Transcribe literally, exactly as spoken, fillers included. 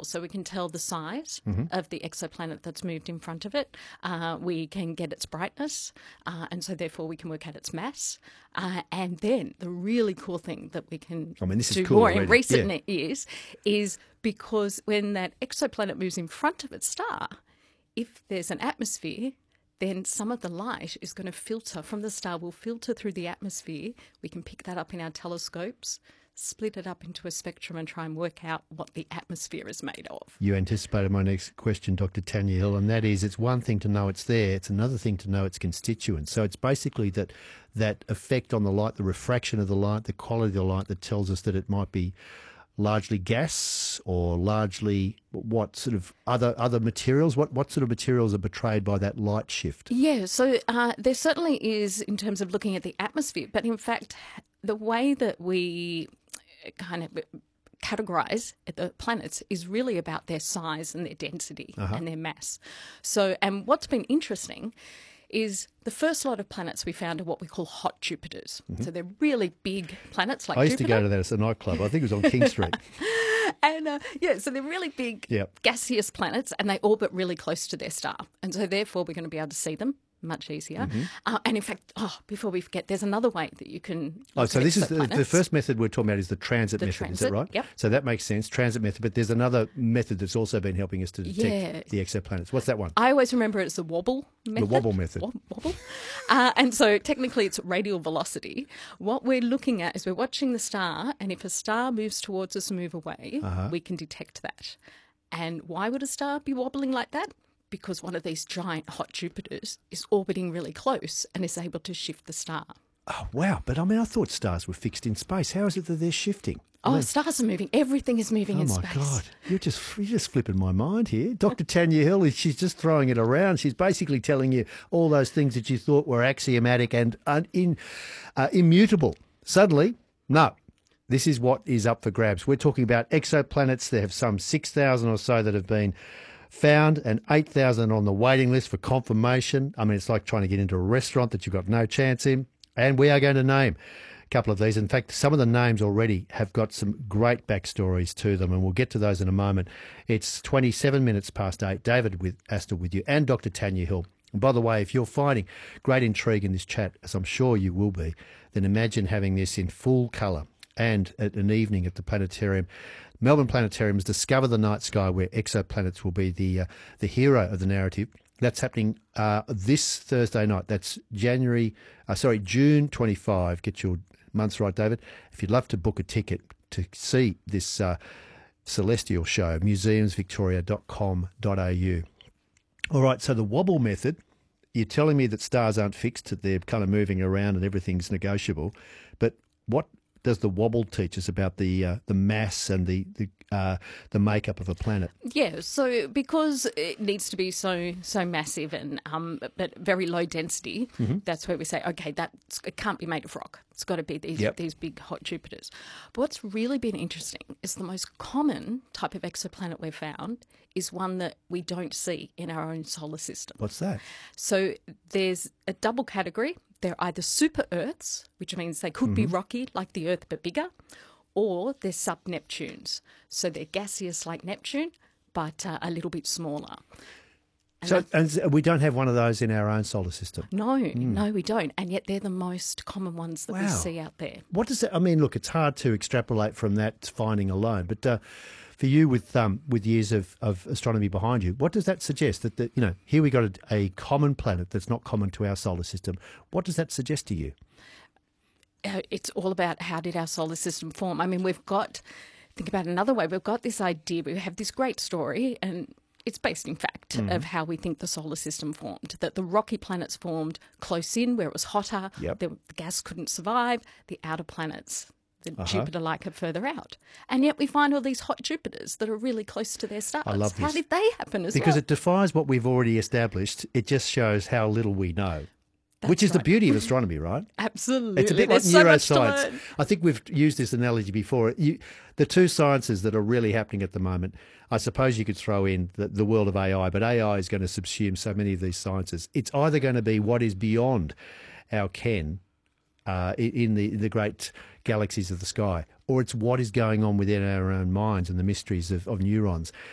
well. So we can tell the size Mm-hmm. of the exoplanet that's moved in front of it. Uh, we can get its brightness, uh, and so therefore we can work out its mass. Uh, and then the really cool thing that we can I mean, this is do cool more in already. recent Yeah. years is because when that exoplanet moves in front of its star, if there's an atmosphere, then some of the light is going to filter from the star, will filter through the atmosphere. We can pick that up in our telescopes, split it up into a spectrum and try and work out what the atmosphere is made of. You anticipated my next question, Doctor Tanya Hill, and that is, it's one thing to know it's there, it's another thing to know its constituents. So it's basically that that effect on the light, the refraction of the light, the quality of the light that tells us that it might be largely gas or largely what sort of other other materials? What what sort of materials are betrayed by that light shift? Yeah, so uh, there certainly is in terms of looking at the atmosphere, but in fact, the way that we kind of categorize the planets is really about their size and their density Uh-huh. and their mass. So, and what's been interesting is the first lot of planets we found are what we call hot Jupiters. Mm-hmm. So they're really big planets like I used Jupiter. to go to that as a nightclub. I think it was on King Street. And uh, yeah, so they're really big Yep. gaseous planets and they orbit really close to their star. And so therefore we're going to be able to see them much easier. Mm-hmm. Uh, and in fact, oh, before we forget, there's another way that you can Oh, look so at this is the, the exoplanets. first method we're talking about is the transit The method, is that transit, right? yep. So that makes sense, transit method. But there's another method that's also been helping us to detect Yeah. the exoplanets. What's that one? I always remember it's the wobble method. wobble method. Wob- Wobble. Uh, and so technically it's radial velocity. What we're looking at is we're watching the star, and if a star moves towards us and move away, Uh-huh. we can detect that. And why would a star be wobbling like that? Because one of these giant hot Jupiters is orbiting really close and is able to shift the star. Oh, wow. But I mean, I thought stars were fixed in space. How is it that they're shifting? I Oh, mean, stars are moving. Everything is moving oh in my space. God. You're just, you're just flipping my mind here. Doctor Tanya Hill, she's just throwing it around. She's basically telling you all those things that you thought were axiomatic and un, in, uh, immutable. Suddenly, no. This is what is up for grabs. We're talking about exoplanets. There have some six thousand or so that have been found and eight thousand on the waiting list for confirmation. I mean, it's like trying to get into a restaurant that you've got no chance in. And we are going to name a couple of these. In fact, some of the names already have got some great backstories to them, and we'll get to those in a moment. It's twenty-seven minutes past eight. David with Astor with you and Doctor Tanya Hill. And by the way, if you're finding great intrigue in this chat, as I'm sure you will be, then imagine having this in full colour and at an evening at the planetarium. Melbourne Planetarium has discovered the night sky where exoplanets will be the uh, the hero of the narrative. That's happening uh, this Thursday night. That's January, uh, sorry, June twenty-fifth. Get your months right, David. If you'd love to book a ticket to see this uh, celestial show, museums victoria dot com dot a u. All right, so the wobble method, you're telling me that stars aren't fixed, that they're kind of moving around and everything's negotiable. But what does the wobble teach us about the uh, the mass and the the, uh, the makeup of a planet? Yeah, so because it needs to be so so massive and um, but very low density, Mm-hmm. that's where we say, okay, that it can't be made of rock. It's got to be these Yep. these big hot Jupiters. But what's really been interesting is the most common type of exoplanet we've found is one that we don't see in our own solar system. What's that? So there's a double category. They're either super Earths, which means they could be rocky like the Earth but bigger, or they're sub-Neptunes. So they're gaseous like Neptune, but uh, a little bit smaller. And So that- and so we don't have one of those in our own solar system. no, no, we don't. And yet they're the most common ones that we Wow. see out there. What does it? I mean, look, it's hard to extrapolate from that finding alone, but uh, for you with um, with years of, of astronomy behind you, what does that suggest? That, that you know, here we got a, a common planet that's not common to our solar system. What does that suggest to you? Uh, it's all about how did our solar system form. I mean, we've got, think about it another way, we've got this idea, we have this great story, and it's based in fact Mm-hmm. of how we think the solar system formed, that the rocky planets formed close in where it was hotter, Yep. the, the gas couldn't survive, the outer planets, the Uh-huh. Jupiter-like, are further out. And yet we find all these hot Jupiters that are really close to their stars. I love How this. did they happen as Because well? it defies what we've already established. It just shows how little we know. Which That's is the right. beauty of astronomy, right? Absolutely. It's a bit There's like so much to neuroscience. learn. I think we've used this analogy before. You, the two sciences that are really happening at the moment, I suppose you could throw in the, the world of A I, but A I is going to subsume so many of these sciences. It's either going to be what is beyond our ken uh, in in the, the great galaxies of the sky, or it's what is going on within our own minds and the mysteries of, of neurons.